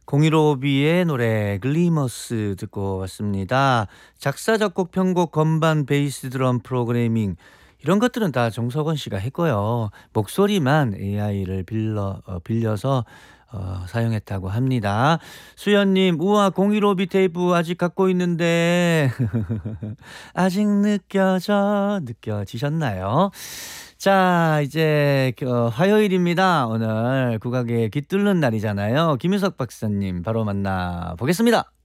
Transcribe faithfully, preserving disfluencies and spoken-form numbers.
공일오비의 노래 글리머스 듣고 왔습니다. 작사, 작곡, 편곡, 건반, 베이스, 드럼, 프로그래밍 이런 것들은 다 정석원 씨가 했고요. 목소리만 에이아이를 빌려, 어, 빌려서 어, 사용했다고 합니다. 수연님, 우와, 공일오비 테이프 아직 갖고 있는데 아직 느껴져 느껴지셨나요? 자, 이제 어, 화요일입니다. 오늘 국악의 깃뚫는 날이잖아요. 김유석 박사님 바로 만나 보겠습니다.